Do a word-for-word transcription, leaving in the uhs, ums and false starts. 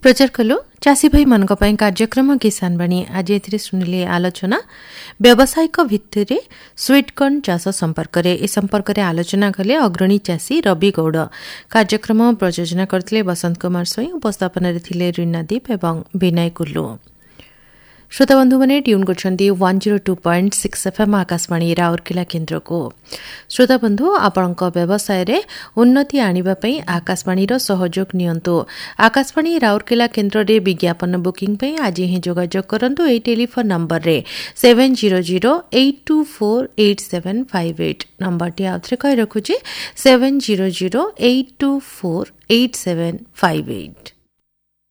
प्रचार कलु चाषी भाई मन कार्यक्रम किसान बाणी आज ए शुणिले आलोचना व्यावसायिक भित्तिरे स्वीट कॉर्न चाष संपर्क में ए संपर्क में आलोचना कले अग्रणी चाषी रवि गौड़। कार्यक्रम प्रयोजना करथिले बसंत कुमार स्वई, उपस्थापन रे रीना दीप एवं विनय कुल्लू। श्रोता बंधु मैंने tune करछंती one zero two point six FM Akashvani Rourkela केन्द्र को। श्रोता बंधु आपणक व्यवसाय रे उन्नति आनिबा पई आकाशवाणी रो सहयोग नियंतु। आकाशवाणी राउरकेला केन्द्र रे विज्ञापन बुकिंग पई आज ही जोगाजोग करंतु ए टेलीफोन नंबर रे seven zero zero eight to four eight seven five eight number T आउथरे कहि रखुची seven zero zero eight to four eight seven five eight.